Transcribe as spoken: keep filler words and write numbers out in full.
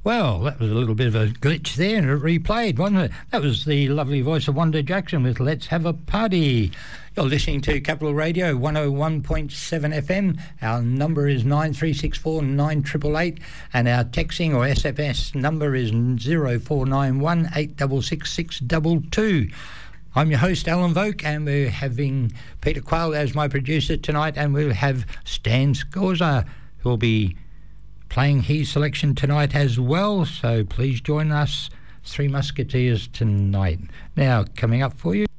Well, that was a little bit of a glitch there, and it replayed, wasn't it? That was the lovely voice of Wanda Jackson with Let's Have a Party. You're listening to Capital Radio one oh one point seven F M. Our number is nine three six four nine eight eight eight, and our texting or S M S number is zero four nine one eight six six six two two. I'm your host, Alan Voke, and we're having Peter Quayle as my producer tonight, and we'll have Stan Scorza, who will be playing his selection tonight as well. So please join us, Three Musketeers, tonight. Now, coming up for you.